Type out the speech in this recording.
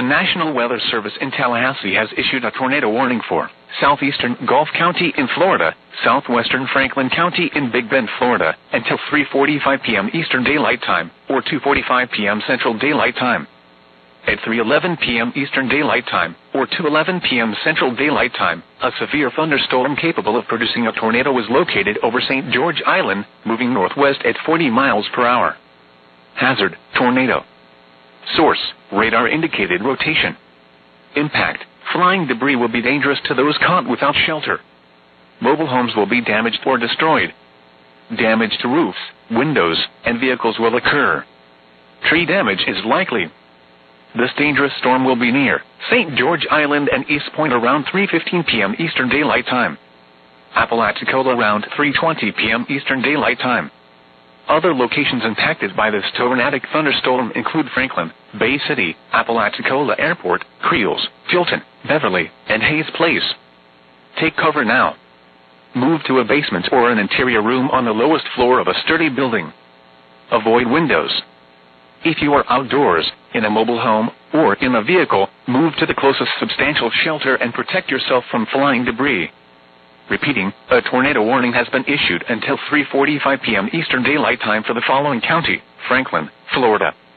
National Weather Service in Tallahassee has issued a tornado warning for southeastern Gulf County in Florida, southwestern Franklin County in Big Bend, Florida, until 3:45 p.m. Eastern Daylight Time, or 2:45 p.m. Central Daylight Time. At 3:11 p.m. Eastern Daylight Time, or 2:11 p.m. Central Daylight Time, a severe thunderstorm capable of producing a tornado was located over St. George Island, moving northwest at 40 miles per hour. Hazard: tornado. Source: radar indicated rotation. Impact: flying debris will be dangerous to those caught without shelter. Mobile homes will be damaged or destroyed. Damage to roofs, windows, and vehicles will occur. Tree damage is likely. This dangerous storm will be near St. George Island and East Point around 3:15 p.m. Eastern Daylight Time. Apalachicola around 3:20 p.m. Eastern Daylight Time. Other locations impacted by this tornadic thunderstorm include Franklin, Bay City, Apalachicola Airport, Creels, Tilton, Beverly, and Hayes Place. Take cover now. Move to a basement or an interior room on the lowest floor of a sturdy building. Avoid windows. If you are outdoors, in a mobile home, or in a vehicle, move to the closest substantial shelter and protect yourself from flying debris. Repeating, a tornado warning has been issued until 3:45 p.m. Eastern Daylight Time for the following county: Franklin, Florida,